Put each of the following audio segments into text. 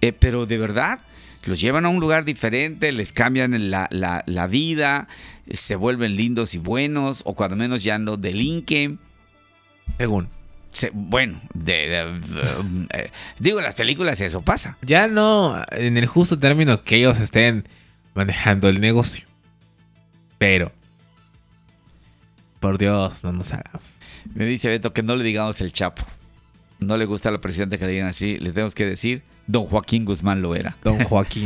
pero de verdad, los llevan a un lugar diferente, les cambian la vida, se vuelven lindos y buenos, o cuando menos ya no delinquen. Según. Bueno, digo, en las películas eso pasa. Ya no en el justo término que ellos estén manejando el negocio. Pero, por Dios, no nos hagamos. Me dice Beto que no le digamos el Chapo. No le gusta a la presidenta que le digan así. Le tenemos que decir Don Joaquín Guzmán Loera. Don Joaquín.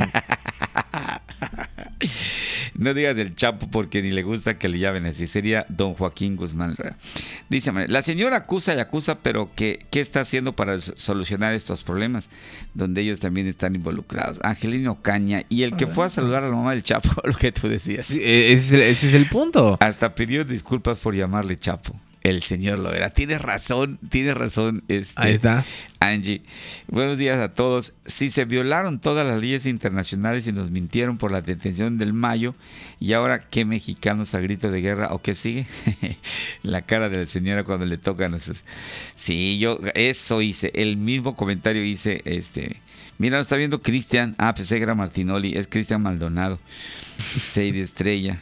No digas el Chapo porque ni le gusta que le llamen así. Sería Don Joaquín Guzmán Loera. Dice, la señora acusa y acusa, pero ¿qué está haciendo para solucionar estos problemas? Donde ellos también están involucrados. Angelino Caña y el que fue a saludar a la mamá del Chapo, lo que tú decías. Sí, ese es el punto. Hasta pidió disculpas por llamarle Chapo. El señor Loera. Tienes razón. Ahí está. Angie. Buenos días a todos. Si se violaron todas las leyes internacionales y nos mintieron por la detención del Mayo, y ahora qué mexicanos al grito de guerra o qué sigue. La cara de la señora cuando le tocan a sus... Sí, yo eso hice. El mismo comentario hice. Mira, lo está viendo Cristian. Pensé que era Martinoli. Es Cristian Maldonado. 6 de estrella.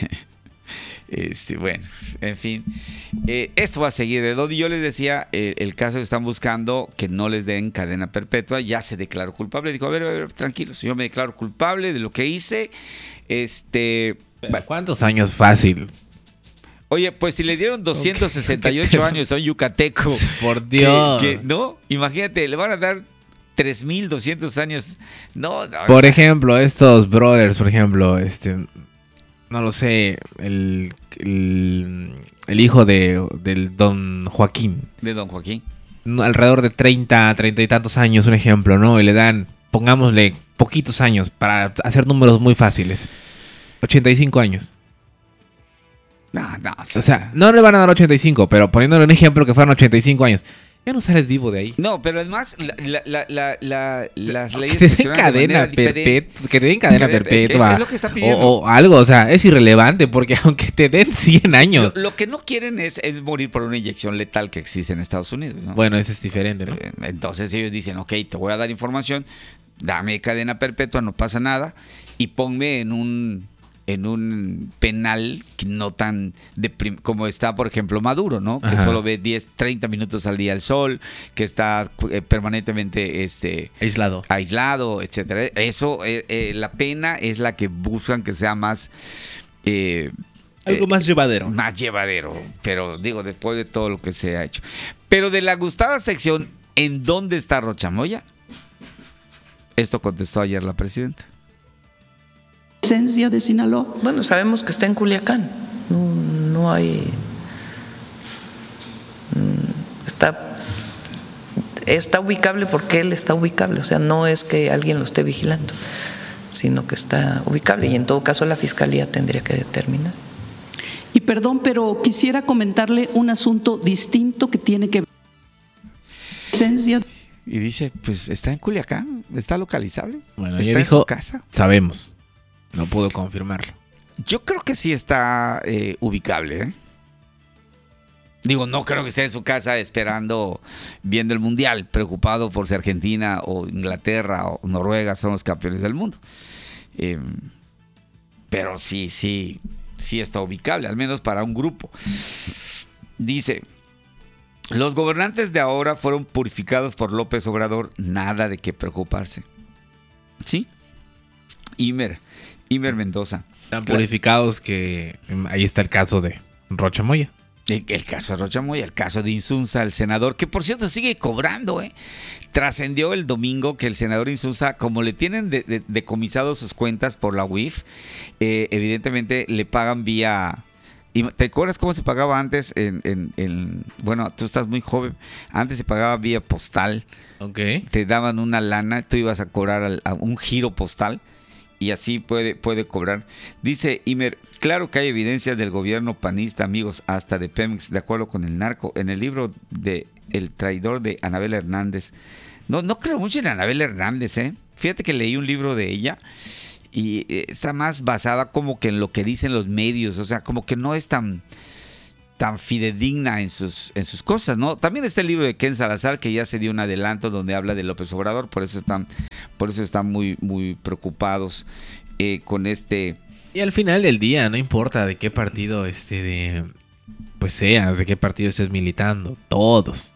Bueno, en fin, esto va a seguir. De donde yo les decía, el caso que están buscando que no les den cadena perpetua, ya se declaró culpable. Dijo, a ver, tranquilos, yo me declaro culpable de lo que hice. ¿Cuántos años fácil? Oye, pues si le dieron 268 años a un yucateco, por Dios, no, imagínate, le van a dar 3,200 años. No, por ejemplo, estos brothers, por ejemplo, no lo sé, el hijo del Don Joaquín. De Don Joaquín. Alrededor de 30 y tantos años, un ejemplo, ¿no? Y le dan, pongámosle, poquitos años para hacer números muy fáciles. 85 años. No. O sea, no le van a dar 85, pero poniéndole un ejemplo que fueran 85 años. Ya no sales vivo de ahí. No, pero además las leyes que te den cadena perpetua. Es lo que está pidiendo. O algo, o sea, es irrelevante porque aunque te den 100 años. Lo que no quieren es morir por una inyección letal que existe en Estados Unidos, ¿no? Bueno, eso es diferente, ¿no? Entonces ellos dicen, ok, te voy a dar información, dame cadena perpetua, no pasa nada, y ponme en un penal no tan como está, por ejemplo, Maduro, ¿no? Que solo ve 30 minutos al día al sol, que está permanentemente aislado, etcétera. Eso, la pena es la que buscan que sea más... algo más llevadero. Más llevadero, pero digo, después de todo lo que se ha hecho. Pero de la gustada sección, ¿en dónde está Rocha Moya? Esto contestó ayer la presidenta. De Sinaloa. Bueno, sabemos que está en Culiacán. No hay. Está ubicable porque él está ubicable. O sea, no es que alguien lo esté vigilando, sino que está ubicable. Y en todo caso, la fiscalía tendría que determinar. Y perdón, pero quisiera comentarle un asunto distinto que tiene que ver con y dice, pues está en Culiacán, está localizable. Bueno, está ella dijo, en su casa. Sabemos. No puedo confirmarlo. Yo creo que sí está ubicable, ¿eh? Digo, no creo que esté en su casa esperando, viendo el Mundial, preocupado por si Argentina o Inglaterra o Noruega son los campeones del mundo. Pero sí está ubicable, al menos para un grupo. Dice, los gobernantes de ahora fueron purificados por López Obrador, nada de qué preocuparse. ¿Sí? Imer Mendoza. Tan purificados que ahí está el caso de Rocha Moya. El caso de Rocha Moya, el caso de Insunza, el senador, que por cierto sigue cobrando, Trascendió el domingo que el senador Insunza, como le tienen decomisado sus cuentas por la UIF, evidentemente le pagan vía... ¿Te acuerdas cómo se pagaba antes? Bueno, tú estás muy joven. Antes se pagaba vía postal. Okay. Te daban una lana, tú ibas a cobrar a un giro postal. Y así puede cobrar. Dice Imer, claro que hay evidencias del gobierno panista, amigos, hasta de Pemex, de acuerdo con el narco. En el libro de El traidor de Anabel Hernández. No creo mucho en Anabel Hernández, Fíjate que leí un libro de ella y está más basada como que en lo que dicen los medios. O sea, como que no es tan fidedigna en sus cosas, ¿no? También está el libro de Ken Salazar, que ya se dio un adelanto donde habla de López Obrador, por eso están por eso están muy, muy preocupados con este... Y al final del día, no importa de qué partido pues seas, de qué partido estés militando, todos.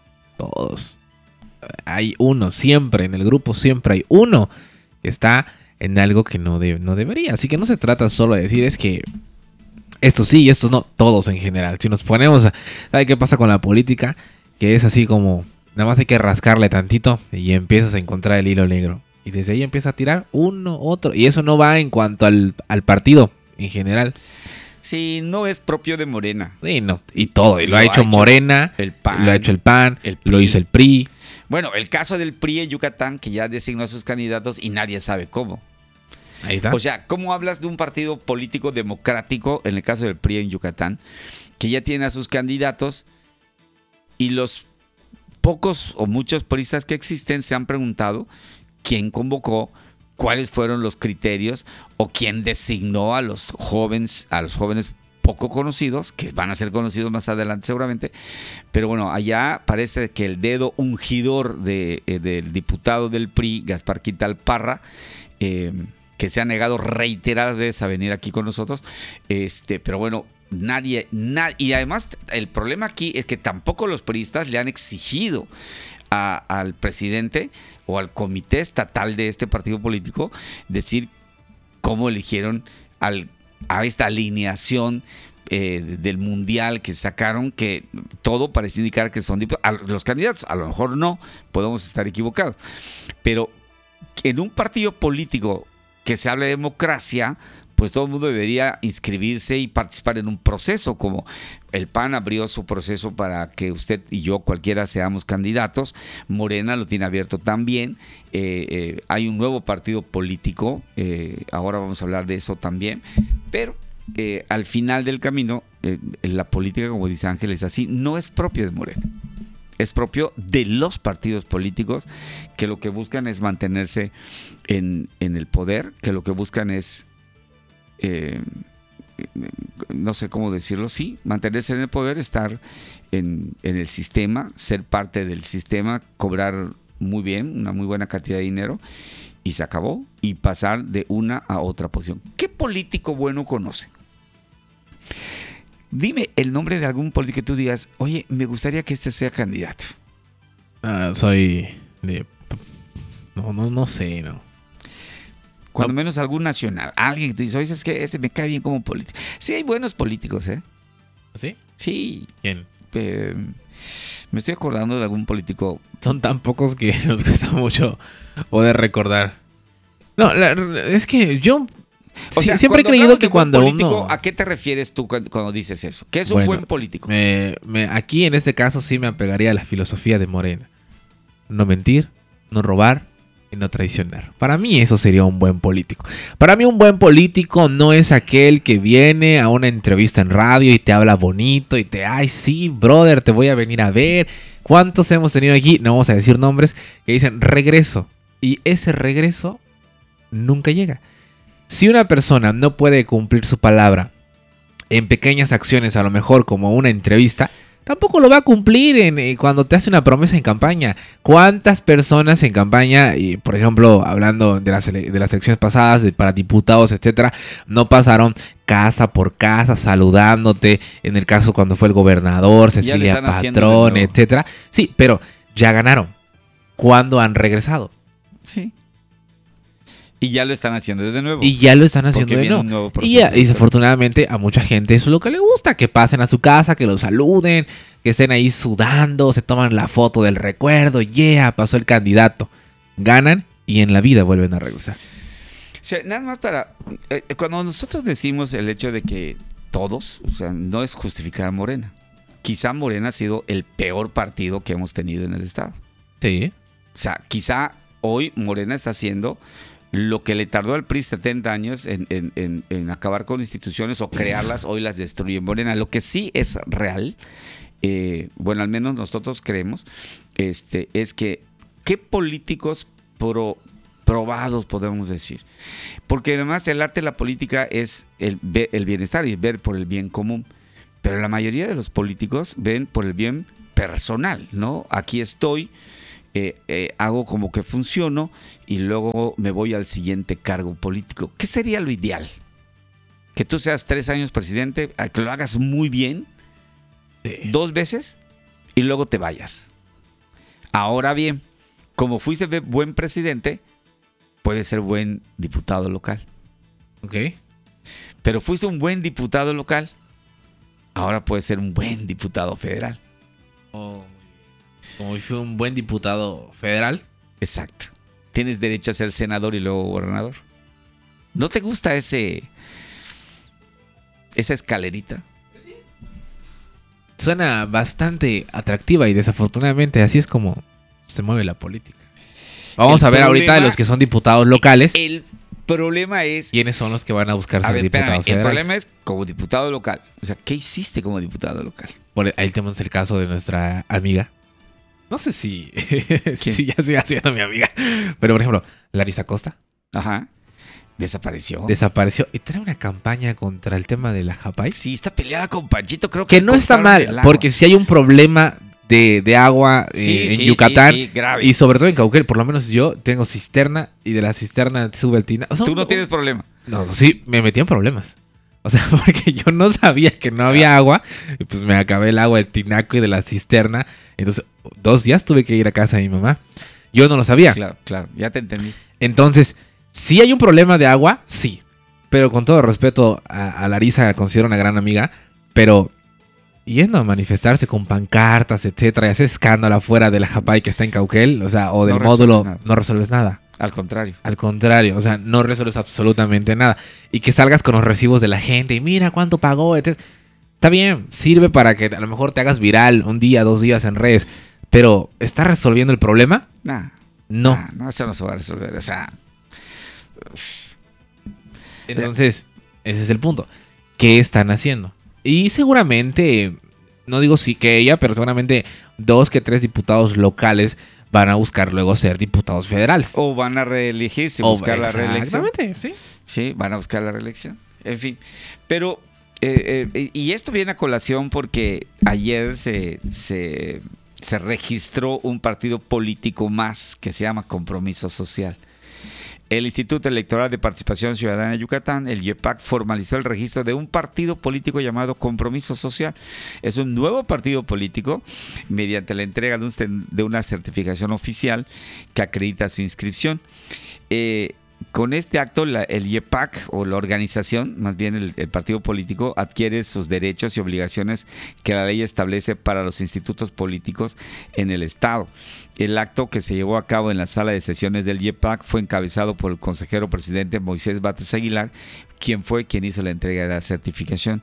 Hay uno, siempre, en el grupo siempre hay uno que está en algo que no debería. Así que no se trata solo de decir es que esto sí y esto no, todos en general. Si nos ponemos a... ¿Sabe qué pasa con la política? Que es así como, nada más hay que rascarle tantito y empiezas a encontrar el hilo negro. Y desde ahí empieza a tirar uno, otro. Y eso no va en cuanto al partido en general. Sí, no es propio de Morena. Sí, no. Y todo. Y lo ha hecho Morena, el PAN, lo ha hecho el PAN, lo hizo el PRI. Bueno, el caso del PRI en Yucatán, que ya designó a sus candidatos y nadie sabe cómo. Ahí está. O sea, ¿cómo hablas de un partido político democrático, en el caso del PRI en Yucatán, que ya tiene a sus candidatos y los pocos o muchos priistas que existen se han preguntado quién convocó, cuáles fueron los criterios o quién designó a los jóvenes poco conocidos, que van a ser conocidos más adelante seguramente, pero bueno, allá parece que el dedo ungidor del diputado del PRI, Gaspar Quintal Parra, que se ha negado reiteradas veces a venir aquí con nosotros, pero bueno, nadie, y además el problema aquí es que tampoco los priistas le han exigido al presidente o al comité estatal de este partido político decir cómo eligieron a esta alineación del mundial que sacaron, que todo parece indicar que son los candidatos. A lo mejor no, podemos estar equivocados, pero en un partido político que se habla de democracia, pues todo el mundo debería inscribirse y participar en un proceso, como el PAN abrió su proceso para que usted y yo, cualquiera, seamos candidatos. Morena lo tiene abierto también. Hay un nuevo partido político, ahora vamos a hablar de eso también, pero al final del camino, la política, como dice Ángel, es así, no es propio de Morena. Es propio de los partidos políticos que lo que buscan es mantenerse en el poder, que lo que buscan es... no sé cómo decirlo, sí, mantenerse en el poder, estar en el sistema, ser parte del sistema, cobrar muy bien, una muy buena cantidad de dinero, y se acabó, y pasar de una a otra posición. ¿Qué político bueno conoce? Dime el nombre de algún político que tú digas, oye, me gustaría que este sea candidato. Soy de... No sé, no. Cuando menos algún nacional. Alguien que tú dices, oye, es que ese me cae bien como político. Sí, hay buenos políticos, ¿eh? ¿Sí? Sí. ¿Quién? Me estoy acordando de algún político. Son tan pocos que nos cuesta mucho poder recordar. No, es que yo... O sea, siempre he creído que cuando político, uno... ¿a qué te refieres tú cuando dices eso? ¿Qué es un buen político? Aquí en este caso sí me apegaría a la filosofía de Morena. No mentir, no robar y no traicionar. Para mí eso sería un buen político. Para mí un buen político no es aquel que viene a una entrevista en radio y te habla bonito y ay sí, brother, te voy a venir a ver. ¿Cuántos hemos tenido aquí? No vamos a decir nombres, que dicen regreso. Y ese regreso nunca llega. Si una persona no puede cumplir su palabra en pequeñas acciones, a lo mejor como una entrevista, tampoco lo va a cumplir cuando te hace una promesa en campaña. ¿Cuántas personas en campaña, y por ejemplo, hablando de las elecciones pasadas, para diputados, etcétera, no pasaron casa por casa saludándote? En el caso cuando fue el gobernador, Cecilia Patrón, etcétera. Sí, pero ya ganaron. ¿Cuándo han regresado? Sí. Y ya lo están haciendo de nuevo. Y desafortunadamente a mucha gente eso es lo que le gusta. Que pasen a su casa, que los saluden, que estén ahí sudando, se toman la foto del recuerdo. Pasó el candidato. Ganan y en la vida vuelven a regresar. O sea, nada más para... cuando nosotros decimos el hecho de que todos, o sea, no es justificar a Morena. Quizá Morena ha sido el peor partido que hemos tenido en el estado. Sí. O sea, quizá hoy Morena está haciendo... lo que le tardó al PRI 70 años en acabar con instituciones o crearlas, hoy las destruye Morena. Lo que sí es real, bueno, al menos nosotros creemos, es que ¿qué políticos probados podemos decir? Porque además el arte de la política es el bienestar y ver por el bien común. Pero la mayoría de los políticos ven por el bien personal, ¿no? Aquí estoy... hago como que funciono y luego me voy al siguiente cargo político. ¿Qué sería lo ideal? Que tú seas 3 años presidente, que lo hagas muy bien, 2 veces y luego te vayas. Ahora bien, como fuiste buen presidente, puedes ser buen diputado local. Ok. Pero fuiste un buen diputado local, ahora puedes ser un buen diputado federal. Oh, como fui un buen diputado federal. Exacto. Tienes derecho a ser senador y luego gobernador. ¿No te gusta esa escalerita? Suena bastante atractiva y desafortunadamente así es como se mueve la política. Vamos a ver ahorita de los que son diputados locales. El problema es... ¿Quiénes son los que van a buscar ser diputados federales? El problema es como diputado local. O sea, ¿qué hiciste como diputado local? Ahí tenemos el caso de nuestra amiga. No sé si ya sigue siendo mi amiga. Pero, por ejemplo, Larisa Costa. Ajá. Desapareció. Y trae una campaña contra el tema de la Japay. Sí, está peleada con Panchito. Creo que no está mal, porque si hay un problema de agua en Yucatán grave. Y sobre todo en Cauquel, por lo menos yo tengo cisterna y de la cisterna sube el tinaco. O sea, tú no tienes problema. No, sí, me metí en problemas. O sea, porque yo no sabía que no había agua y pues me acabé el agua del tinaco y de la cisterna. Entonces, 2 días tuve que ir a casa de mi mamá. Yo no lo sabía. Claro, ya te entendí. Entonces, ¿sí hay un problema de agua? Sí. Pero con todo respeto a Larisa, la considero una gran amiga, pero yendo a manifestarse con pancartas, etcétera, y hacer escándalo afuera de la Japay que está en Cauquel, o sea, o del módulo, no resuelves nada. Al contrario, o sea, no resuelves absolutamente nada. Y que salgas con los recibos de la gente y mira cuánto pagó, etcétera. Está bien, sirve para que a lo mejor te hagas viral un día, 2 días en redes, pero ¿está resolviendo el problema? No, eso no se va a resolver, o sea... Entonces, ese es el punto. ¿Qué están haciendo? Y seguramente, no digo sí que ella, pero seguramente 2 que 3 diputados locales van a buscar luego ser diputados federales. O van a reelegirse, buscar la reelección. Exactamente, sí. Sí, van a buscar la reelección. En fin, pero... y esto viene a colación porque ayer se registró un partido político más que se llama Compromiso Social. El Instituto Electoral de Participación Ciudadana de Yucatán, el IEPAC, formalizó el registro de un partido político llamado Compromiso Social. Es un nuevo partido político mediante la entrega de una certificación oficial que acredita su inscripción. Con este acto, el IEPAC, o la organización, más bien el partido político, adquiere sus derechos y obligaciones que la ley establece para los institutos políticos en el Estado. El acto, que se llevó a cabo en la sala de sesiones del IEPAC, fue encabezado por el consejero presidente Moisés Bates Aguilar, quien hizo la entrega de la certificación.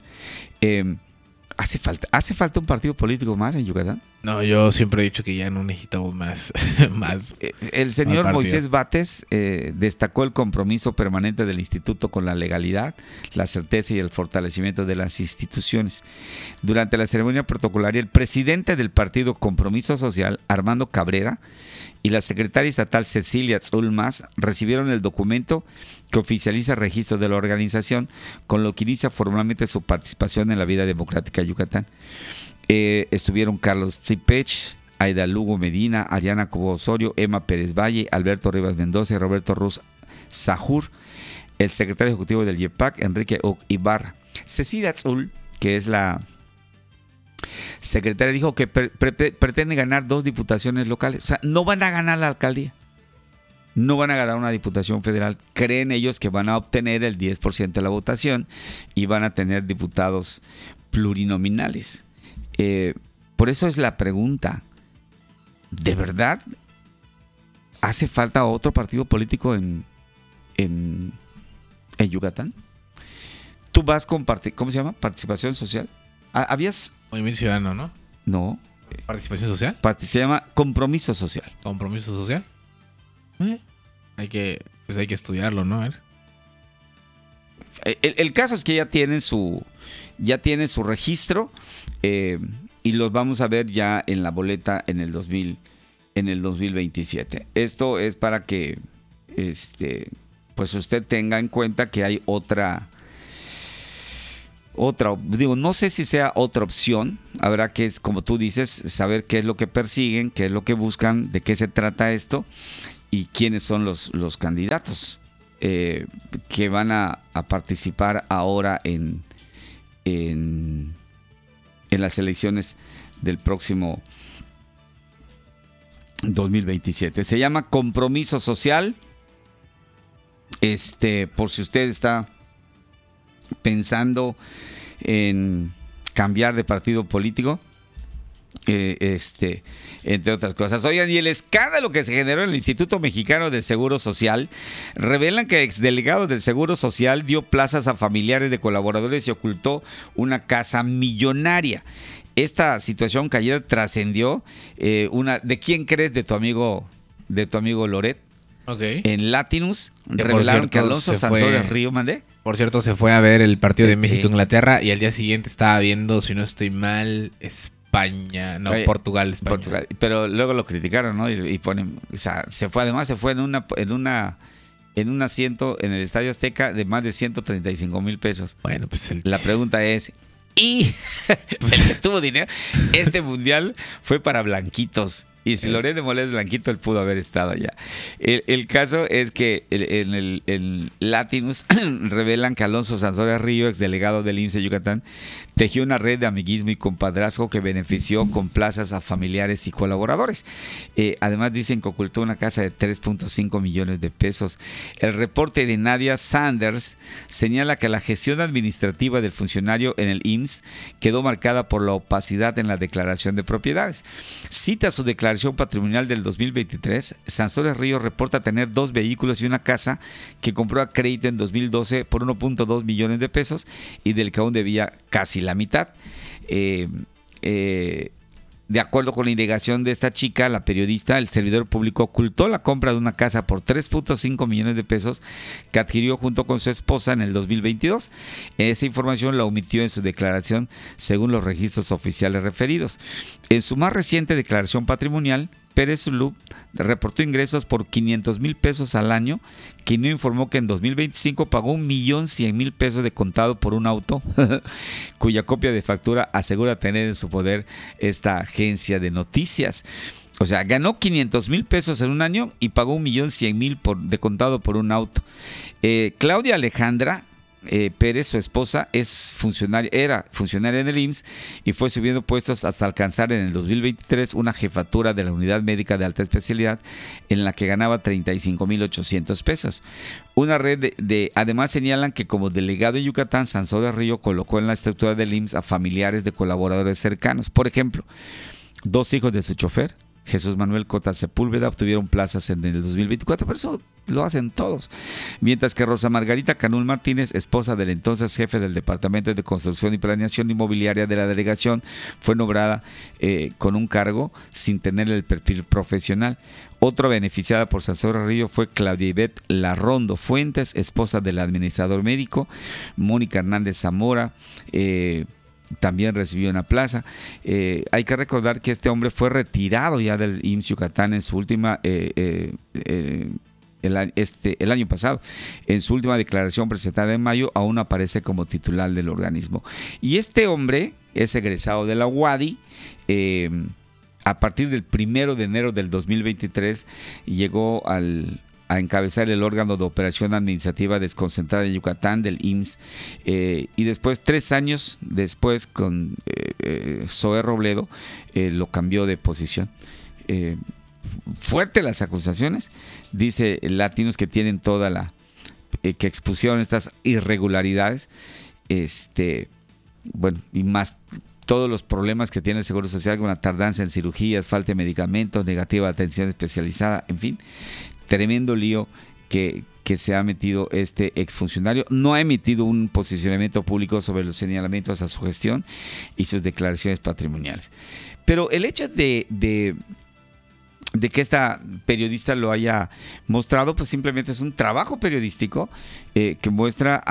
¿Hace falta un partido político más en Yucatán? No, yo siempre he dicho que ya no necesitamos más. El señor Moisés Bates destacó el compromiso permanente del instituto con la legalidad, la certeza y el fortalecimiento de las instituciones. Durante la ceremonia protocolaria, el presidente del partido Compromiso Social, Armando Cabrera, y la secretaria estatal Cecilia Tzulmas recibieron el documento que oficializa el registro de la organización, con lo que inicia formalmente su participación en la vida democrática de Yucatán. Estuvieron Carlos Zipech, Aida Lugo Medina, Ariana Cobo Osorio, Emma Pérez Valle, Alberto Rivas Mendoza y Roberto Ruz Sahur, el secretario ejecutivo del IEPAC, Enrique Ibarra. Cecilia Tzul, que es la secretaria, dijo que pretende ganar 2 diputaciones locales. O sea, no van a ganar la alcaldía. No van a ganar una diputación federal. Creen ellos que van a obtener el 10% de la votación y van a tener diputados plurinominales. Por eso es la pregunta. ¿De verdad hace falta otro partido político en Yucatán? ¿Tú vas con ¿cómo se llama? ¿Participación social? ¿Habías? Movimiento Ciudadano, ¿no? No. ¿Participación social? Se llama Compromiso Social. ¿Compromiso social? Hay que estudiarlo, ¿no? A ver. El caso es que ya tienen su registro y los vamos a ver ya en la boleta en el 2027. Esto es para que pues usted tenga en cuenta que hay no sé si sea otra opción. Habrá que, como tú dices, saber qué es lo que persiguen, qué es lo que buscan, de qué se trata esto y quiénes son los candidatos que van a participar ahora en las elecciones del próximo 2027. Se llama Compromiso Social. Por si usted está pensando en cambiar de partido político, entre otras cosas. Oigan, y el escándalo que se generó en el Instituto Mexicano del Seguro Social revelan que el exdelegado del Seguro Social dio plazas a familiares de colaboradores y ocultó una casa millonaria. Esta situación que ayer trascendió, ¿de quién crees? De tu amigo Loret. Okay. En Latinus revelaron que Alonso Sansores Río, ¿mandé? Por cierto, se fue a ver el partido de México-Inglaterra y al día siguiente estaba viendo, si no estoy mal, España, no, Oye, Portugal. Pero luego lo criticaron, ¿no? Y ponen, o sea, se fue en un asiento en el Estadio Azteca de más de 135,000 pesos. Bueno, pues la pregunta es, ¿y el que tuvo dinero? Este mundial fue para blanquitos. Y si Loret de Mola es blanquito, él pudo haber estado allá. El caso es que en el Latinus revelan que Alonso Sansores Río, exdelegado del IMSS de Yucatán, tejió una red de amiguismo y compadrazgo que benefició con plazas a familiares y colaboradores. Además dicen que ocultó una casa de 3.5 millones de pesos. El reporte de Nadia Sanders señala que la gestión administrativa del funcionario en el IMSS quedó marcada por la opacidad en la declaración de propiedades. Cita su declaración patrimonial del 2023, Sansores Río reporta tener 2 vehículos y una casa que compró a crédito en 2012 por 1.2 millones de pesos y del que aún debía casi la mitad. De acuerdo con la indagación de esta chica, la periodista, el servidor público ocultó la compra de una casa por 3.5 millones de pesos que adquirió junto con su esposa en el 2022. Esa información la omitió en su declaración según los registros oficiales referidos. En su más reciente declaración patrimonial, Pérez Zulú reportó ingresos por 500,000 pesos al año, que no informó que en 2025 pagó 1,100,000 pesos de contado por un auto, cuya copia de factura asegura tener en su poder esta agencia de noticias. O sea, ganó 500,000 pesos en un año y pagó 1,100,000 de contado por un auto. Claudia Alejandra Pérez, su esposa, era funcionaria en el IMSS y fue subiendo puestos hasta alcanzar en el 2023 una jefatura de la unidad médica de alta especialidad en la que ganaba 35,800 pesos. Una red además señalan que como delegado de Yucatán, Sansores Río colocó en la estructura del IMSS a familiares de colaboradores cercanos. Por ejemplo, 2 hijos de su chofer, Jesús Manuel Cota Sepúlveda, obtuvieron plazas en el 2024, pero eso lo hacen todos. Mientras que Rosa Margarita Canul Martínez, esposa del entonces jefe del Departamento de Construcción y Planeación Inmobiliaria de la delegación, fue nombrada con un cargo sin tener el perfil profesional. Otra beneficiada por Sansores Río fue Claudia Ivette Larrondo Fuentes, esposa del administrador médico. Mónica Hernández Zamora también recibió una plaza. Hay que recordar que este hombre fue retirado ya del IMSS Yucatán en su última el año pasado. En su última declaración presentada en mayo, aún aparece como titular del organismo. Y este hombre es egresado de la UADY. A partir del 1 de enero del 2023 llegó a encabezar el órgano de operación administrativa desconcentrada de Yucatán del IMSS, y después 3 años después con Zoé Robledo lo cambió de posición. Fuerte las acusaciones, dice Latinos, que tienen toda que expusieron estas irregularidades, bueno, y más todos los problemas que tiene el Seguro Social, con la tardanza en cirugías, falta de medicamentos, negativa de atención especializada, en fin, tremendo lío que se ha metido este exfuncionario. No ha emitido un posicionamiento público sobre los señalamientos a su gestión y sus declaraciones patrimoniales. Pero el hecho de que esta periodista lo haya mostrado, pues simplemente es un trabajo periodístico que muestra,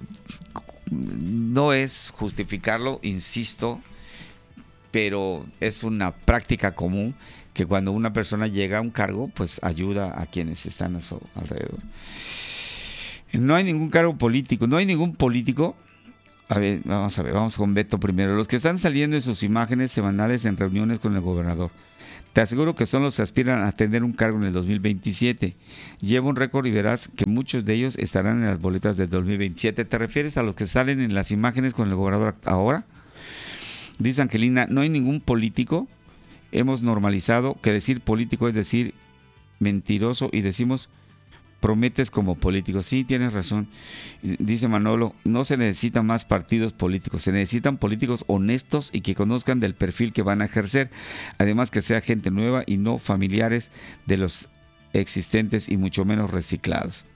no es justificarlo, insisto, pero es una práctica común que cuando una persona llega a un cargo, pues ayuda a quienes están a su alrededor. No hay ningún cargo político, no hay ningún político A ver, vamos con Beto primero. Los que están saliendo en sus imágenes semanales en reuniones con el gobernador. Te aseguro que son los que aspiran a tener un cargo en el 2027. Lleva un récord y verás que muchos de ellos estarán en las boletas del 2027. ¿Te refieres a los que salen en las imágenes con el gobernador ahora? Dice Angelina, no hay ningún político. Hemos normalizado que decir político es decir mentiroso y decimos prometes como político. Sí, tienes razón. Dice Manolo, no se necesitan más partidos políticos, se necesitan políticos honestos y que conozcan del perfil que van a ejercer. Además que sea gente nueva y no familiares de los existentes y mucho menos reciclados.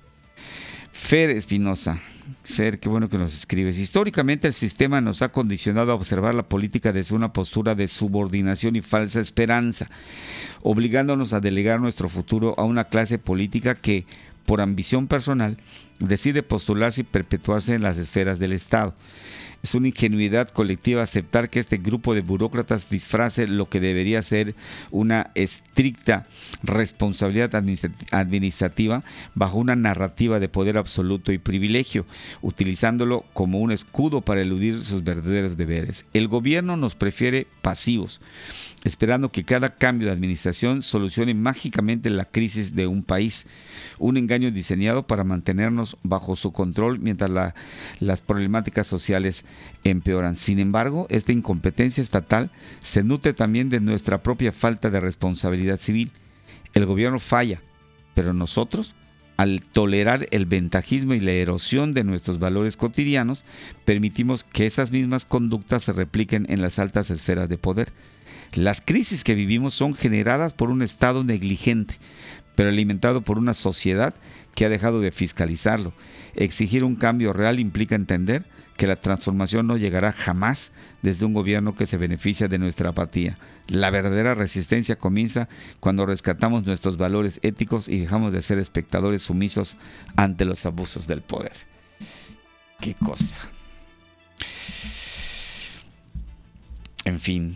Fer Espinosa. Fer, qué bueno que nos escribes. Históricamente el sistema nos ha condicionado a observar la política desde una postura de subordinación y falsa esperanza, obligándonos a delegar nuestro futuro a una clase política que, por ambición personal, decide postularse y perpetuarse en las esferas del Estado. Es una ingenuidad colectiva aceptar que este grupo de burócratas disfrace lo que debería ser una estricta responsabilidad administrativa bajo una narrativa de poder absoluto y privilegio, utilizándolo como un escudo para eludir sus verdaderos deberes. El gobierno nos prefiere pasivos, esperando que cada cambio de administración solucione mágicamente la crisis de un país. Un engaño diseñado para mantenernos bajo su control mientras las problemáticas sociales empeoran. Sin embargo, esta incompetencia estatal se nutre también de nuestra propia falta de responsabilidad civil. El gobierno falla, pero nosotros, al tolerar el ventajismo y la erosión de nuestros valores cotidianos, permitimos que esas mismas conductas se repliquen en las altas esferas de poder. Las crisis que vivimos son generadas por un Estado negligente, pero alimentado por una sociedad que ha dejado de fiscalizarlo. Exigir un cambio real implica entender que la transformación no llegará jamás desde un gobierno que se beneficia de nuestra apatía. La verdadera resistencia comienza cuando rescatamos nuestros valores éticos y dejamos de ser espectadores sumisos ante los abusos del poder. ¡Qué cosa! En fin,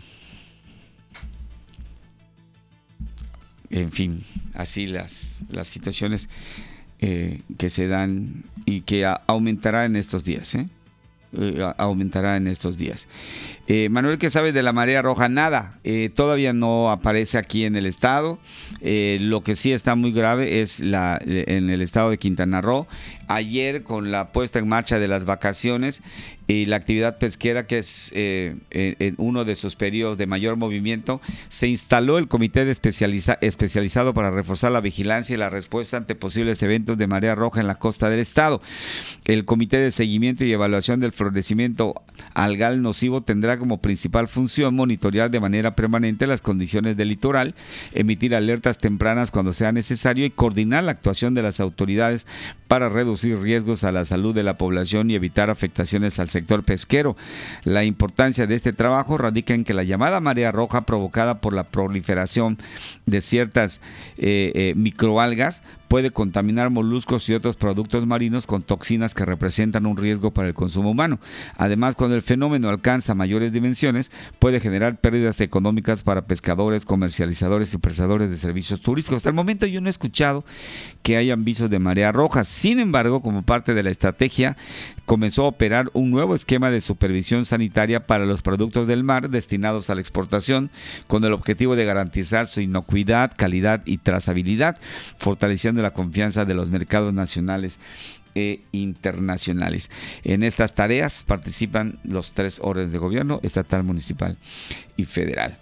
así las situaciones que se dan y que aumentará en estos días, aumentará en estos días. Manuel, ¿qué sabes de la marea roja? Nada, todavía no aparece aquí en el estado. Lo que sí está muy grave es en el estado de Quintana Roo. Ayer, con la puesta en marcha de las vacaciones y la actividad pesquera, que es en uno de sus periodos de mayor movimiento, se instaló el comité especializado para reforzar la vigilancia y la respuesta ante posibles eventos de marea roja en la costa del estado. El comité de seguimiento y evaluación del florecimiento algal nocivo tendrá como principal función monitorear de manera permanente las condiciones del litoral, emitir alertas tempranas cuando sea necesario y coordinar la actuación de las autoridades para reducir riesgos a la salud de la población y evitar afectaciones al sector pesquero. La importancia de este trabajo radica en que la llamada marea roja, provocada por la proliferación de ciertas microalgas, puede contaminar moluscos y otros productos marinos con toxinas que representan un riesgo para el consumo humano. Además, cuando el fenómeno alcanza mayores dimensiones, puede generar pérdidas económicas para pescadores, comercializadores y prestadores de servicios turísticos. Hasta el momento yo no he escuchado que hayan avisos de marea roja. Sin embargo, como parte de la estrategia, comenzó a operar un nuevo esquema de supervisión sanitaria para los productos del mar destinados a la exportación, con el objetivo de garantizar su inocuidad, calidad y trazabilidad, fortaleciendo la confianza de los mercados nacionales e internacionales. En estas tareas participan los 3 órdenes de gobierno: estatal, municipal y federal.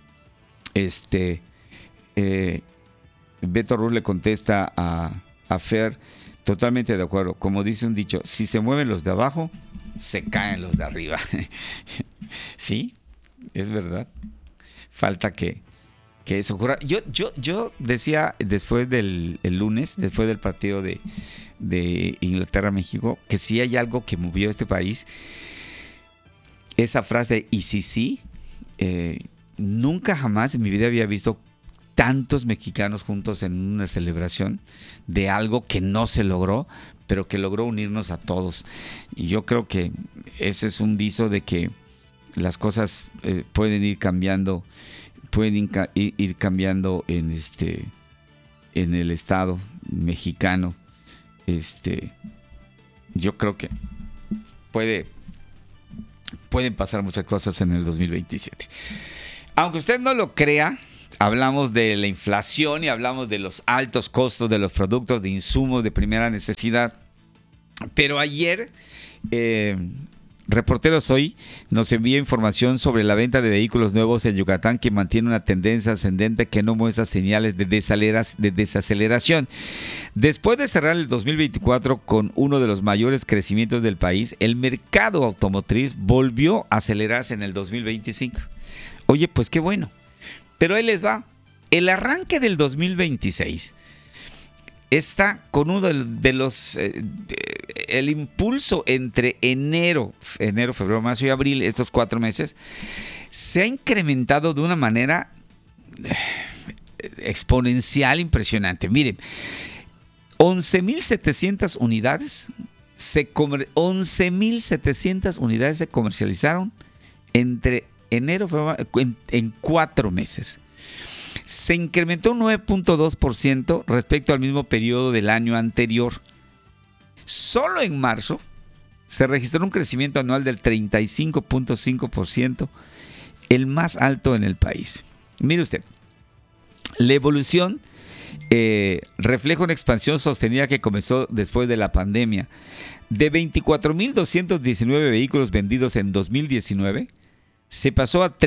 Beto Ruiz le contesta a Fer: totalmente de acuerdo. Como dice un dicho, si se mueven los de abajo, se caen los de arriba. Sí, es verdad. Falta que eso ocurra. Yo decía después del lunes, después del partido de Inglaterra-México, que si hay algo que movió este país, esa frase, y sí, nunca jamás en mi vida había visto tantos mexicanos juntos en una celebración de algo que no se logró, pero que logró unirnos a todos. Y yo creo que ese es un viso de que las cosas pueden ir cambiando, ir cambiando en el estado mexicano. Yo creo que puede pueden pasar muchas cosas en el 2027. Aunque usted no lo crea, hablamos de la inflación y hablamos de los altos costos de los productos, de insumos de primera necesidad. Pero ayer, Reporteros Hoy nos envía información sobre la venta de vehículos nuevos en Yucatán, que mantiene una tendencia ascendente que no muestra señales de desaceleración. Después de cerrar el 2024 con uno de los mayores crecimientos del país, el mercado automotriz volvió a acelerarse en el 2025. Oye, pues qué bueno. Pero ahí les va. El arranque del 2026 está con uno de los... el impulso entre enero, febrero, marzo y abril, estos 4 meses, se ha incrementado de una manera exponencial, impresionante. Miren, 11,700 unidades, 11,700 unidades se comercializaron entre enero, febrero, en 4 meses. Se incrementó un 9.2% respecto al mismo periodo del año anterior. Solo en marzo se registró un crecimiento anual del 35.5%, el más alto en el país. Mire usted, la evolución refleja una expansión sostenida que comenzó después de la pandemia. De 24,219 vehículos vendidos en 2019, se pasó a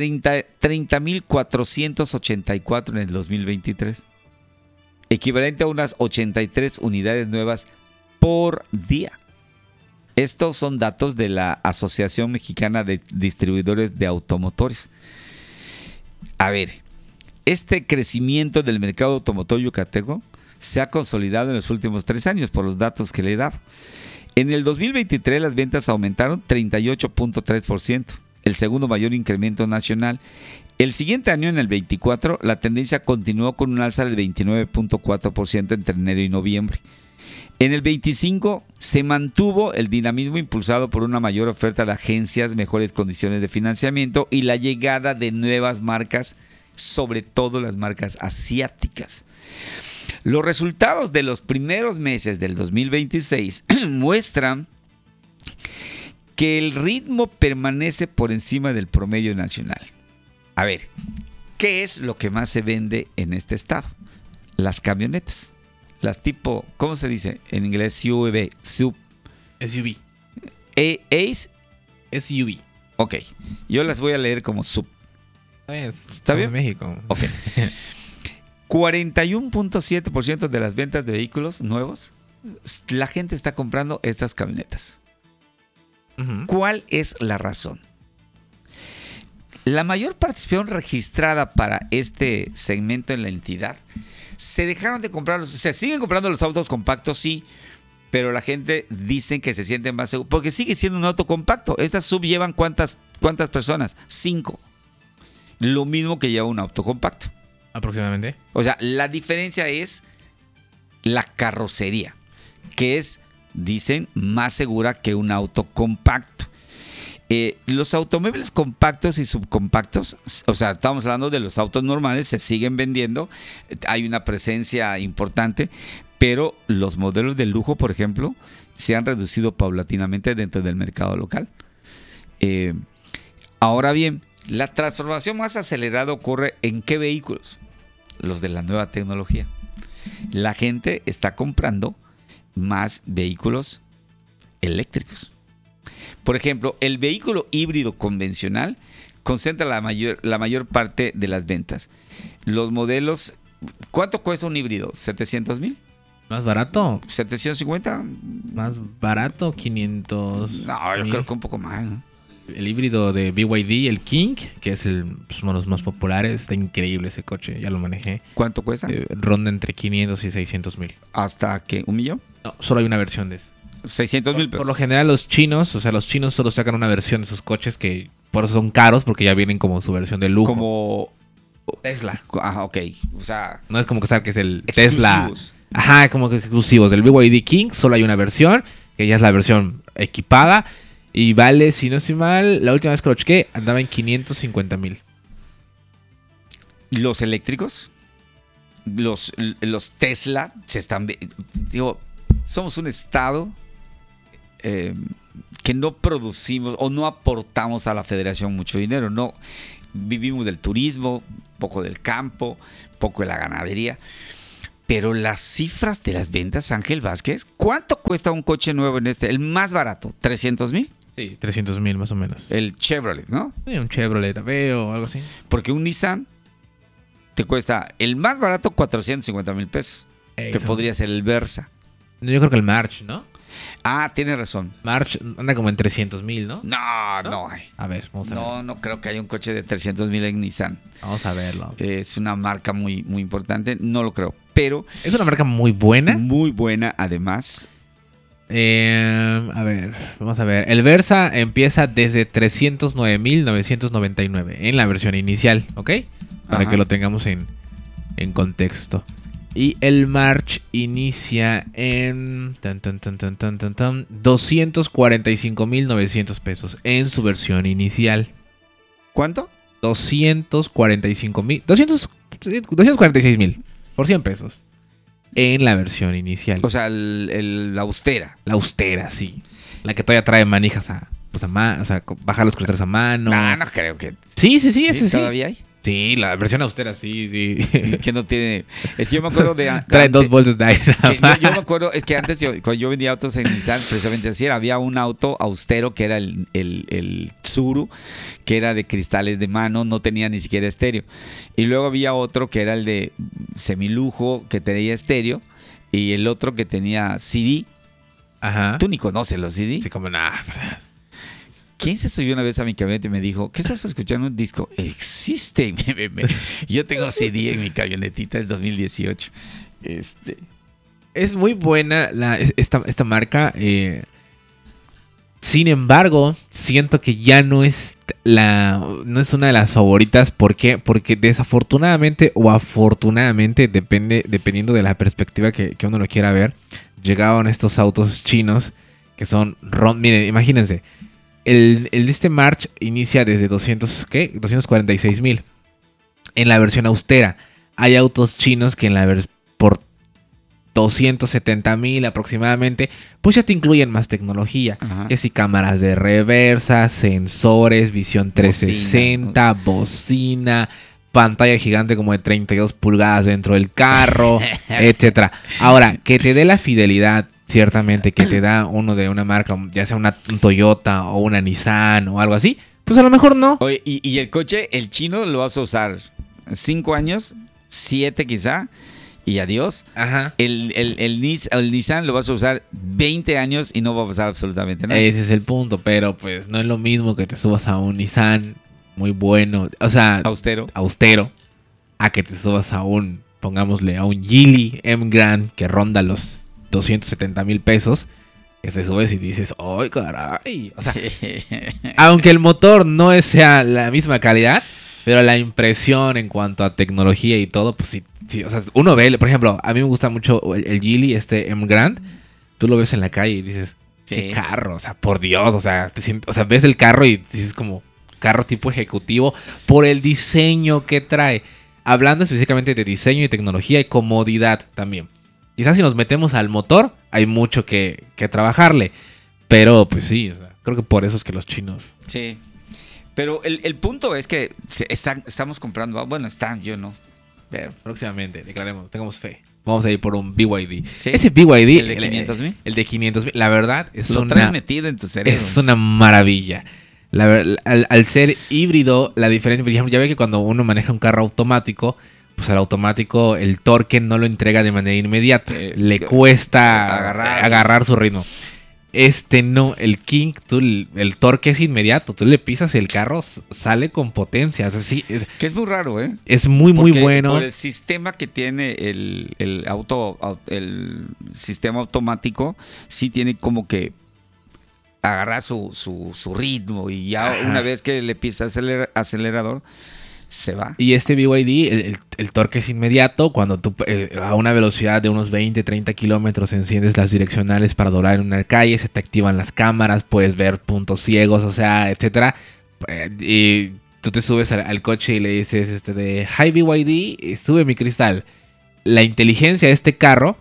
30,484 en el 2023, equivalente a unas 83 unidades nuevas por día. Estos son datos de la Asociación Mexicana de Distribuidores de Automotores. A ver, este crecimiento del mercado automotor yucateco se ha consolidado en los últimos 3 años por los datos que le he dado. En el 2023 las ventas aumentaron 38.3%, el segundo mayor incremento nacional. El siguiente año, en el 24, la tendencia continuó con un alza del 29.4% entre enero y noviembre. En el 25 se mantuvo el dinamismo impulsado por una mayor oferta de agencias, mejores condiciones de financiamiento y la llegada de nuevas marcas, sobre todo las marcas asiáticas. Los resultados de los primeros meses del 2026 muestran que el ritmo permanece por encima del promedio nacional. A ver, ¿qué es lo que más se vende en este estado? Las camionetas. Tipo, ¿cómo se dice en inglés? SUV. SUV. SUV. Ok, yo las voy a leer como sub. ¿Está bien? México. Ok. 41.7% de las ventas de vehículos nuevos, la gente está comprando estas camionetas. Uh-huh. ¿Cuál es la razón? La mayor participación registrada para este segmento en la entidad, se dejaron de comprar, se siguen comprando los autos compactos, sí, pero la gente dice que se sienten más seguros, porque sigue siendo un auto compacto. Estas sub llevan ¿cuántas personas? 5. Lo mismo que lleva un auto compacto. Aproximadamente. O sea, la diferencia es la carrocería, que es, dicen, más segura que un auto compacto. Los automóviles compactos y subcompactos, o sea, estamos hablando de los autos normales, se siguen vendiendo, hay una presencia importante, pero los modelos de lujo, por ejemplo, se han reducido paulatinamente dentro del mercado local. Ahora bien, la transformación más acelerada ocurre ¿en qué vehículos? Los de la nueva tecnología. La gente está comprando más vehículos eléctricos. Por ejemplo, el vehículo híbrido convencional concentra la mayor parte de las ventas. Los modelos, ¿cuánto cuesta un híbrido? ¿700,000? ¿Más barato? ¿750? Más barato, 500. No, yo creo que un poco más, ¿no? El híbrido de BYD, el King, que es uno de los más populares, está increíble ese coche, ya lo manejé. ¿Cuánto cuesta? Ronda entre 500 y 600,000. ¿Hasta qué? ¿1 millón? No, solo hay una versión de eso. 600,000 pesos. Por lo general los chinos solo sacan una versión de sus coches que por eso son caros, porque ya vienen como su versión de lujo. Como Tesla. Ah, ok. O sea, no es como que sabe que es el exclusivos. Tesla. Ajá, como que exclusivos. Del BYD King solo hay una versión, que ya es la versión equipada. Y vale, si no estoy mal, la última vez que lo chequé, andaba en 550,000. Los eléctricos, los Tesla, se están... Digo, somos un estado que no producimos o no aportamos a la federación mucho dinero. No, vivimos del turismo, poco del campo, poco de la ganadería. Pero las cifras de las ventas, Ángel Vázquez, ¿cuánto cuesta un coche nuevo en el más barato? ¿300,000? Sí, 300,000 más o menos. El Chevrolet, ¿no? Sí, un Chevrolet Aveo o algo así. Porque un Nissan te cuesta el más barato 450,000 pesos. Que podría ser el Versa. Yo creo que el March, ¿no? Ah, tienes razón. March anda como en 300,000, ¿no? No hay. A ver, vamos a ver. No creo que haya un coche de 300,000 en Nissan. Vamos a verlo. Es una marca muy, muy importante. No lo creo. Pero es una marca muy buena. Muy buena, además. A ver, vamos a ver. El Versa empieza desde 309,999 en la versión inicial, ¿ok? Para que lo tengamos en contexto. Y el March inicia en 245,900 pesos en su versión inicial. ¿Cuánto? 246,000 por 100 pesos en la versión inicial. O sea, la austera. La austera, sí. La que todavía trae manijas bajar los cristales a mano. No creo que. Sí, ese sí. ¿Todavía hay? Sí, la versión austera, sí. Que no tiene. Es que yo me acuerdo de. Trae 2 bolsas de aire. Yo me acuerdo, es que antes, cuando yo vendía autos en Nissan, precisamente así era. Había un auto austero que era el Tsuru, que era de cristales de mano, no tenía ni siquiera estéreo. Y luego había otro que era el de semilujo, que tenía estéreo. Y el otro que tenía CD. Ajá. ¿Tú ni conoces los CD? Sí, como nada. ¿Quién se subió una vez a mi camioneta y me dijo, ¿qué estás escuchando un disco? Existe. Yo tengo CD en mi camionetita, es 2018. Es muy buena esta marca. Sin embargo, siento que ya no es una de las favoritas. ¿Por qué? Porque desafortunadamente o afortunadamente, dependiendo de la perspectiva que uno lo quiera ver, llegaban estos autos chinos que son... Miren, imagínense. El de este March inicia desde 246,000 en la versión austera. Hay autos chinos que por 270,000 aproximadamente, pues ya te incluyen más tecnología. Ajá. Que si cámaras de reversa, sensores, visión 360, bocina, pantalla gigante como de 32 pulgadas dentro del carro, etcétera. Ahora, que te dé la fidelidad ciertamente que te da uno de una marca, ya sea un Toyota o una Nissan o algo así, pues a lo mejor no. Oye, y el coche, el chino lo vas a usar 5 años, 7 quizá, y adiós. Ajá. El Nissan lo vas a usar 20 años y no va a pasar absolutamente nada. Ese es el punto, pero pues no es lo mismo que te subas a un Nissan muy bueno, o sea, austero, a que te subas a pongámosle, a un Geely M Grand que ronda los 270,000 pesos, que te subes y dices, ¡ay, caray! O sea, aunque el motor no sea la misma calidad, pero la impresión en cuanto a tecnología y todo, pues sí, o sea, uno ve, por ejemplo, a mí me gusta mucho el Geely, M Grand, tú lo ves en la calle y dices, ¡qué carro! O sea, por Dios, o sea, ves el carro y dices como carro tipo ejecutivo por el diseño que trae. Hablando específicamente de diseño y tecnología y comodidad también. Quizás si nos metemos al motor, hay mucho que trabajarle. Pero pues sí, o sea, creo que por eso es que los chinos... Sí. Pero el punto es que estamos comprando... Bueno, yo no. Pero próximamente, declaremos, tengamos fe. Vamos a ir por un BYD. ¿Sí? Ese BYD... ¿El de 500,000? El de 500,000, la verdad es Lo traes metido en tu cerebro. Es una maravilla. Al ser híbrido, la diferencia... Por ejemplo, ya ve que cuando uno maneja un carro automático... Pues al automático el torque no lo entrega de manera inmediata. Le cuesta agarrar su ritmo. No, el King, el torque es inmediato. Tú le pisas y el carro sale con potencia. O sea, sí, que es muy raro, ¿eh? Es muy bueno. Por el sistema que tiene el sistema automático, sí tiene como que agarrar su ritmo. Y ya una vez que le pisas acelerador, se va. Y este BYD, el torque es inmediato. Cuando tú a una velocidad de unos 20, 30 kilómetros enciendes las direccionales para doblar en una calle, se te activan las cámaras, puedes ver puntos ciegos, o sea, etcétera. Y tú te subes al coche y le dices, Hi BYD, sube mi cristal. La inteligencia de este carro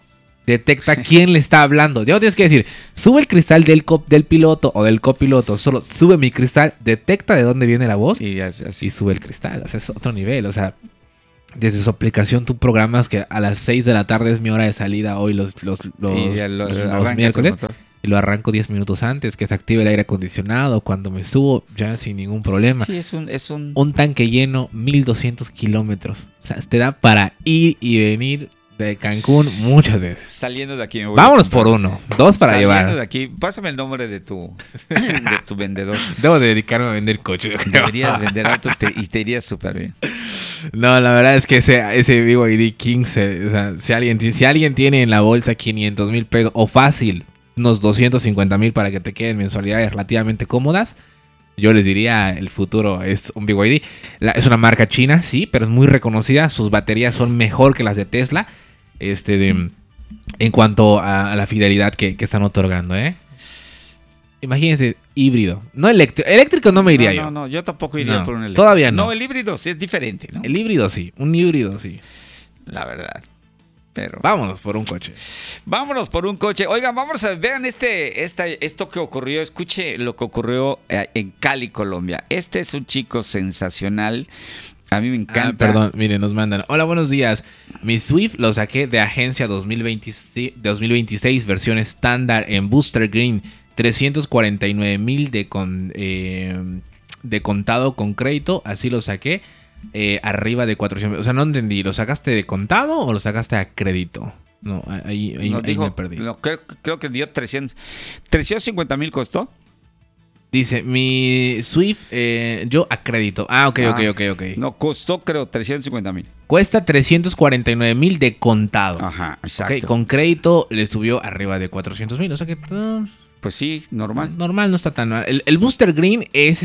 detecta quién le está hablando. Ya no tienes que decir, sube el cristal del piloto o del copiloto. Solo sube mi cristal, detecta de dónde viene la voz Y así. y sube el cristal. O sea, es otro nivel. O sea, desde su aplicación tú programas que a las 6 de la tarde es mi hora de salida hoy los Y ya los arrancas el miércoles. motor. Y lo arranco 10 minutos antes, que se active el aire acondicionado. Cuando me subo, ya sin ningún problema. Sí, es un... Un tanque lleno, 1200 kilómetros. O sea, te da para ir y venir de Cancún muchas veces. Saliendo de aquí me voy. Vámonos por uno, 2 para Saliendo llevar. de aquí, pásame el nombre de tu vendedor. Debo de dedicarme a vender coches. Deberías vender autos y te irías súper bien. No, la verdad es que ese BYD King, o sea, si alguien tiene en la bolsa 500,000 pesos o fácil, unos 250,000 para que te queden mensualidades relativamente cómodas, yo les diría, el futuro es un BYD. Es una marca china, sí, pero es muy reconocida. Sus baterías son mejor que las de Tesla. En cuanto a la fidelidad que están otorgando, ¿eh? Imagínense, híbrido. No eléctrico. Eléctrico no me iría yo. No, yo tampoco iría No, por un eléctrico. todavía no. No, el híbrido sí es diferente, ¿no? El híbrido sí, un híbrido sí. La verdad. Pero Vámonos por un coche. vámonos por un coche. Oigan, vamos a vean esto que ocurrió. Escuche lo que ocurrió en Cali, Colombia. Este es un chico sensacional. A mí me encanta. Perdón, miren, nos mandan. Hola, buenos días. Mi Swift lo saqué de agencia 2026 versión estándar en Booster Green. 349,000 de contado con crédito. Así lo saqué. Arriba de 400. O sea, no entendí. ¿Lo sacaste de contado o lo sacaste a crédito? No, ahí me perdí. No, creo que dio 350,000 costó. Dice, mi Swift, yo a crédito. Ok. No, costó creo 350,000. Cuesta 349,000 de contado. Ajá, exacto. Ok, con crédito le subió arriba de 400,000. O sea que Pues sí, normal. normal, no está tan mal. El Booster Green es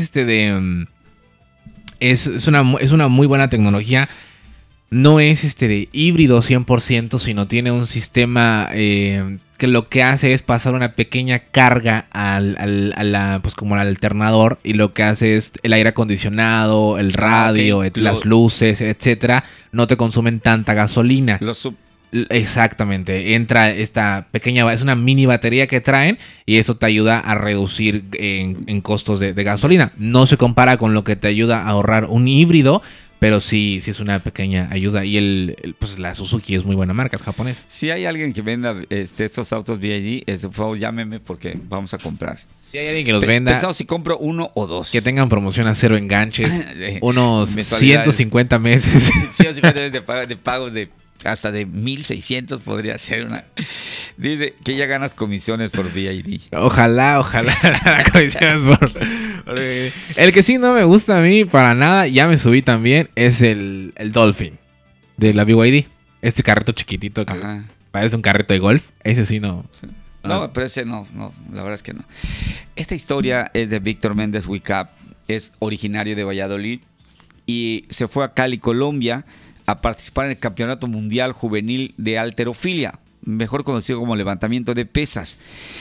es una muy buena tecnología. No es de híbrido 100%, sino tiene un sistema que lo que hace es pasar una pequeña carga pues como al alternador, y lo que hace es el aire acondicionado, el radio, ok. las luces, etcétera, no te consumen tanta gasolina. Exactamente, entra esta pequeña, es una mini batería que traen, y eso te ayuda a reducir en costos de gasolina. No se compara con lo que te ayuda a ahorrar un híbrido, pero sí es una pequeña ayuda. Y pues la Suzuki es muy buena marca, es japonés. Si hay alguien que venda estos autos BYD, por favor llámeme porque vamos a comprar. Si hay alguien que los venda, Pensado si compro uno o dos. que tengan promoción a 0 enganches, unos Mensualidades. 150 meses. 150 meses de pagos de hasta de 1,600 podría ser una. Dice que ya ganas comisiones por BYD. Ojalá la comisión es por el que sí no me gusta a mí para nada, ya me subí también, es el Dolphin de la BYD. Este carrito chiquitito que Ajá. parece un carrito de golf. Ese sí no. No, pero ese no, la verdad es que no. Esta historia es de Víctor Méndez Wicap, es originario de Valladolid y se fue a Cali, Colombia, a participar en el Campeonato Mundial Juvenil de Halterofilia, mejor conocido como levantamiento de pesas.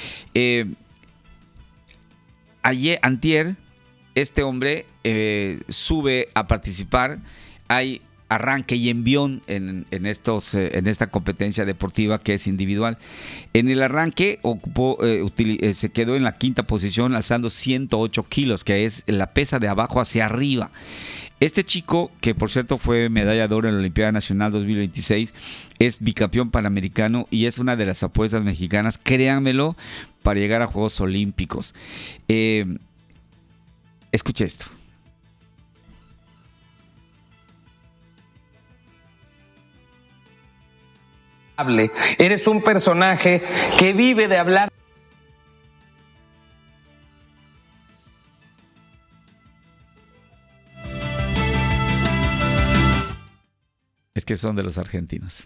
Antier, este hombre sube a participar. Hay arranque y envión en esta competencia deportiva que es individual. En el arranque se quedó en la quinta posición alzando 108 kilos, que es la pesa de abajo hacia arriba. Este chico, que por cierto fue medalla de oro en la Olimpiada Nacional 2026, es bicampeón panamericano y es una de las apuestas mexicanas, créanmelo, para llegar a Juegos Olímpicos. Escuche esto. Eres un personaje que vive de hablar. Es que son de los argentinos.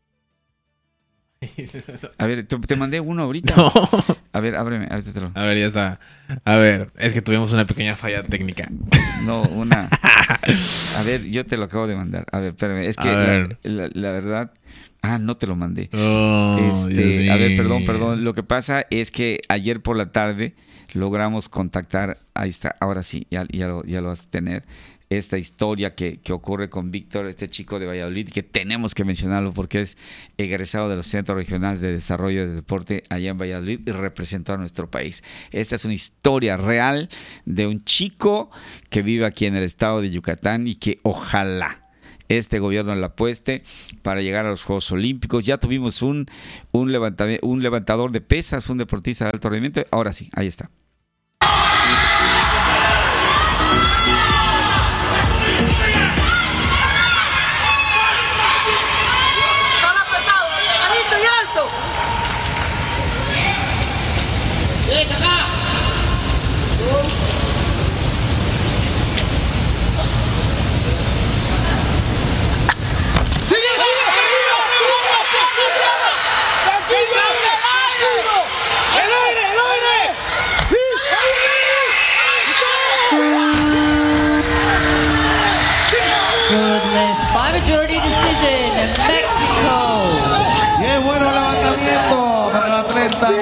A ver, te mandé uno ahorita. No. A ver, ábreme. Ábretelo. A ver, ya está. A ver, es que tuvimos una pequeña falla técnica. No, una. A ver, yo te lo acabo de mandar. A ver, espérame. Es que la verdad. No te lo mandé. Oh, a ver, perdón. Lo que pasa es que ayer por la tarde logramos contactar. Ahí está, ahora sí, ya lo vas a tener. esta historia que ocurre con Víctor, este chico de Valladolid, que tenemos que mencionarlo porque es egresado de los Centros Regionales de Desarrollo de Deporte allá en Valladolid y representó a nuestro país. Esta es una historia real de un chico que vive aquí en el estado de Yucatán y que ojalá este gobierno la apueste para llegar a los Juegos Olímpicos. Ya tuvimos un levantador de pesas, un deportista de alto rendimiento. Ahora sí, ahí está. By majority decision in Mexico. ¡Qué bueno levantamiento para el atleta!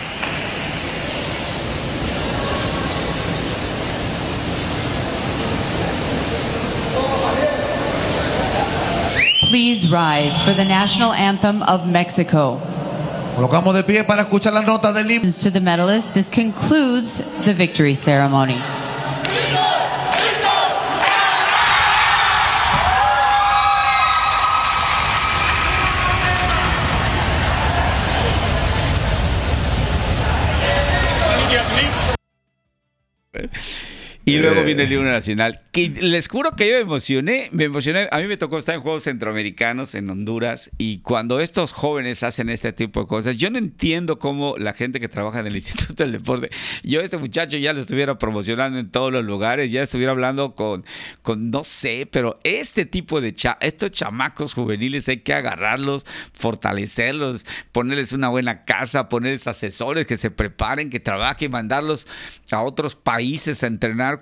Please rise for the national anthem of Mexico. Colocamos de pie para escuchar las notas del himno. To the medalists, this concludes the victory ceremony. Y luego viene el himno nacional, que les juro que yo me emocioné. A mí me tocó estar en Juegos Centroamericanos en Honduras, y cuando estos jóvenes hacen este tipo de cosas, yo no entiendo cómo la gente que trabaja en el Instituto del Deporte, yo a este muchacho ya lo estuviera promocionando en todos los lugares, ya estuviera hablando con no sé, pero este tipo de estos chamacos juveniles hay que agarrarlos, fortalecerlos, ponerles una buena casa, ponerles asesores que se preparen, que trabajen, mandarlos a otros países a entrenar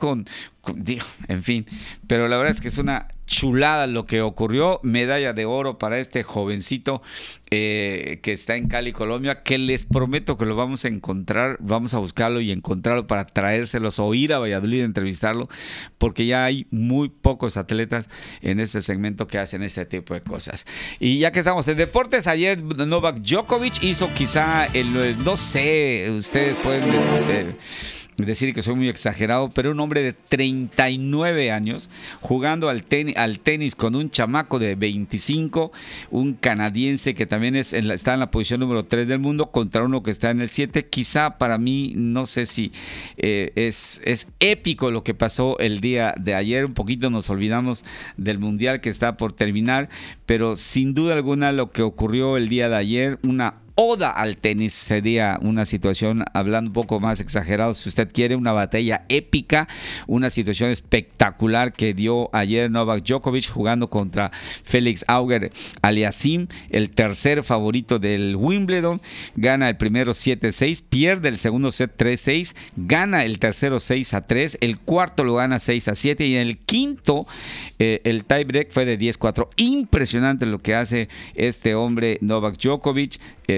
en fin, pero la verdad es que es una chulada lo que ocurrió. Medalla de oro para este jovencito que está en Cali, Colombia, que les prometo que lo vamos a encontrar, vamos a buscarlo y encontrarlo para traérselos o ir a Valladolid a entrevistarlo, porque ya hay muy pocos atletas en este segmento que hacen este tipo de cosas. Y ya que estamos en deportes, ayer Novak Djokovic hizo quizá no sé, ustedes pueden decir que soy muy exagerado, pero un hombre de 39 años jugando al tenis con un chamaco de 25, un canadiense que también está en la posición número 3 del mundo, contra uno que está en el 7. Quizá para mí, no sé si es épico lo que pasó el día de ayer. Un poquito nos olvidamos del mundial que está por terminar, pero sin duda alguna lo que ocurrió el día de ayer, una oda al tenis, sería una situación, hablando un poco más exagerado, si usted quiere, una batalla épica, una situación espectacular que dio ayer Novak Djokovic jugando contra Félix Auger-Aliassime, el tercer favorito del Wimbledon. Gana el primero 7-6, pierde el segundo set 3-6, gana el tercero 6-3, el cuarto lo gana 6-7 y en el quinto el tiebreak fue de 10-4. Impresionante lo que hace este hombre Novak Djokovic.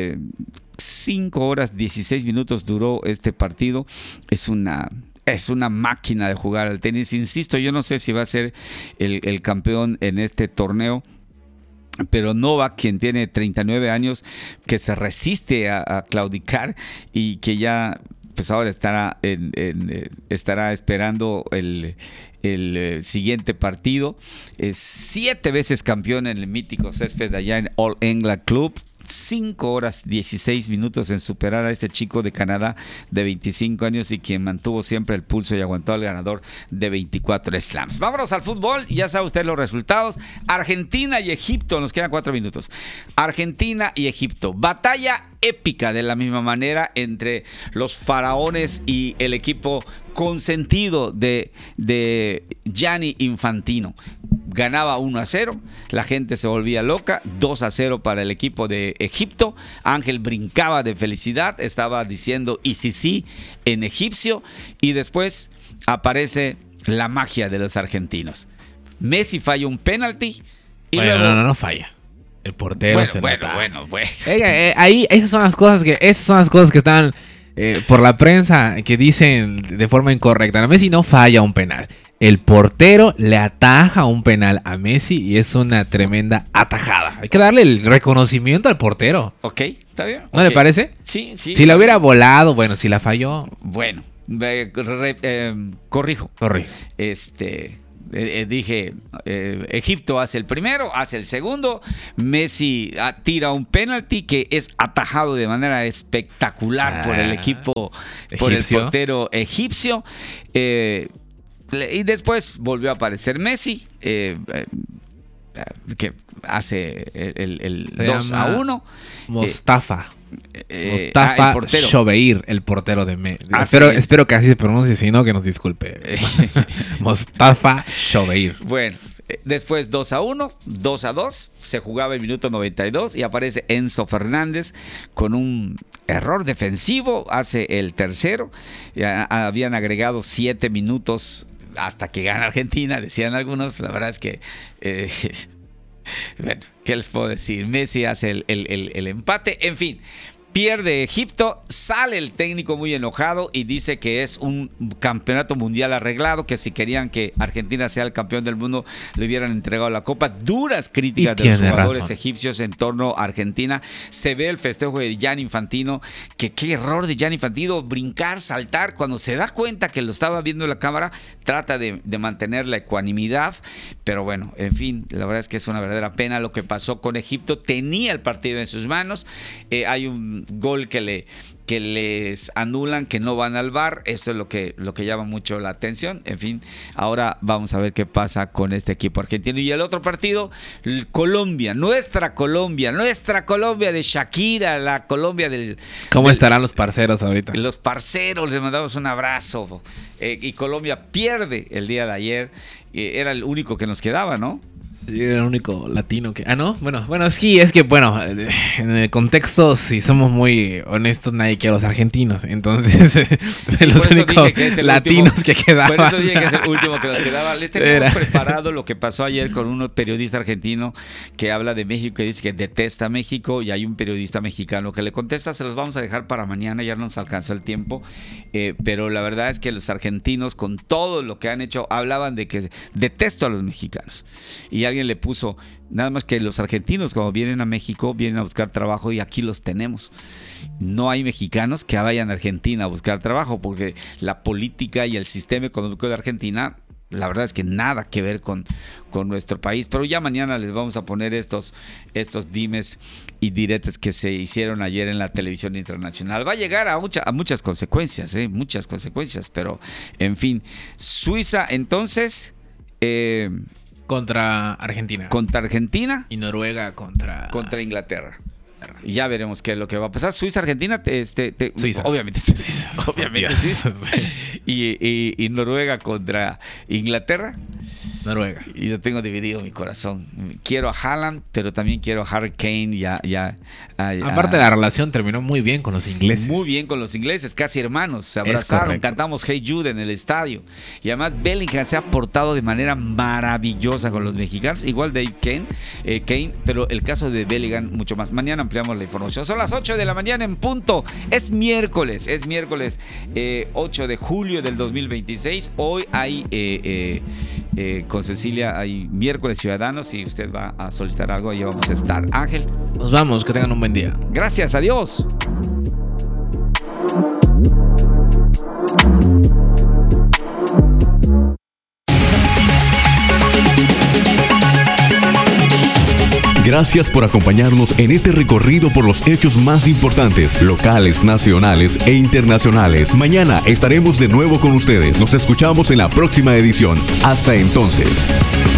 5 horas 16 minutos duró este partido. Es una máquina de jugar al tenis. Insisto, yo no sé si va a ser el campeón en este torneo, pero Novak, quien tiene 39 años, que se resiste a claudicar y que ya pues ahora estará esperando el siguiente partido. Es 7 veces campeón en el mítico césped allá en All England Club. 5 horas 16 minutos en superar a este chico de Canadá de 25 años y quien mantuvo siempre el pulso y aguantó al ganador de 24 slams. Vámonos al fútbol, ya sabe usted los resultados. Argentina y Egipto, nos quedan 4 minutos. Argentina y Egipto, batalla épica de la misma manera entre los faraones y el equipo consentido de Gianni Infantino. Ganaba 1-0, la gente se volvía loca, 2-0 para el equipo de Egipto. Ángel brincaba de felicidad, estaba diciendo y sí en egipcio, y después aparece la magia de los argentinos. Messi falla un penalti y bueno, luego... no falla. El portero Bueno. Ahí esas son las cosas que están por la prensa que dicen de forma incorrecta. No, Messi no falla un penal. el portero le ataja un penal a Messi y es una tremenda atajada. Hay que darle el reconocimiento al portero. Ok, está bien. ¿No le parece? Sí. Si la hubiera volado, bueno, si la falló. Bueno, corrijo. Dije, Egipto hace el primero, hace el segundo, Messi tira un penalti que es atajado de manera espectacular por el equipo, por el portero egipcio, y después volvió a aparecer Messi, que hace el 2-1. Mustafa el portero. Shobeir, el portero de Messi. Sí. Espero que así se pronuncie, si no, que nos disculpe. Mustafa Shobeir. Bueno, después 2-1, 2-2, se jugaba el minuto 92 y aparece Enzo Fernández con un error defensivo, hace el tercero. Ya habían agregado 7 minutos hasta que gana Argentina, decían algunos. La verdad es que... bueno, ¿qué les puedo decir? Messi hace el empate. En fin, pierde Egipto, sale el técnico muy enojado y dice que es un campeonato mundial arreglado, que si querían que Argentina sea el campeón del mundo le hubieran entregado la copa. Duras críticas de los jugadores egipcios en torno a Argentina. Se ve el festejo de Gianni Infantino, que qué error de Gianni Infantino, brincar, saltar, cuando se da cuenta que lo estaba viendo la cámara, trata de mantener la ecuanimidad, pero bueno, en fin, la verdad es que es una verdadera pena lo que pasó con Egipto. Tenía el partido en sus manos, hay un gol que les anulan, que no van al VAR. Eso es lo que llama mucho la atención. En fin, ahora vamos a ver qué pasa con este equipo argentino. Y el otro partido, Colombia, nuestra Colombia de Shakira, la Colombia del... ¿Cómo estarán los parceros ahorita? Los parceros, les mandamos un abrazo. Y Colombia pierde el día de ayer. Era el único que nos quedaba, ¿no? Era el único latino que... ¿no? Bueno, sí, es que, bueno, en el contexto, si somos muy honestos, nadie quiere a los argentinos. Entonces, los únicos latinos que quedaban. Por eso dije que es el último que nos quedaba. Les teníamos preparado lo que pasó ayer con un periodista argentino que habla de México, que dice que detesta México, y hay un periodista mexicano que le contesta. Se los vamos a dejar para mañana, ya no nos alcanzó el tiempo. Pero la verdad es que los argentinos, con todo lo que han hecho, hablaban de que detesto a los mexicanos. Y alguien le puso, nada más que los argentinos cuando vienen a México vienen a buscar trabajo y aquí los tenemos. No hay mexicanos que vayan a Argentina a buscar trabajo, porque la política y el sistema económico de Argentina, la verdad es que nada que ver con nuestro país. Pero ya mañana les vamos a poner estos dimes y diretes que se hicieron ayer en la televisión internacional. Va a llegar a muchas consecuencias, muchas consecuencias, pero en fin. Suiza entonces... contra Argentina. Contra Argentina. Y Noruega contra Inglaterra. Y ya veremos qué es lo que va a pasar. Suiza, Argentina, Suiza. Obviamente Suiza. Obviamente Suiza. Y Noruega contra Inglaterra. Noruega. Y yo tengo dividido mi corazón. Quiero a Haaland, pero también quiero a Harry Kane. Aparte, la relación terminó muy bien con los ingleses. Muy bien con los ingleses, casi hermanos. Se abrazaron, cantamos Hey Jude en el estadio. Y además Bellingham se ha portado de manera maravillosa con los mexicanos. Igual Dave Kane, pero el caso de Bellingham mucho más. Mañana ampliamos la información. Son las 8 de la mañana en punto. Es miércoles 8 de julio del 2026. Hoy hay... con Cecilia hay miércoles ciudadanos. Si usted va a solicitar algo, ahí vamos a estar. Ángel, nos vamos, que tengan un buen día. Gracias, adiós. Gracias por acompañarnos en este recorrido por los hechos más importantes, locales, nacionales e internacionales. Mañana estaremos de nuevo con ustedes. Nos escuchamos en la próxima edición. Hasta entonces.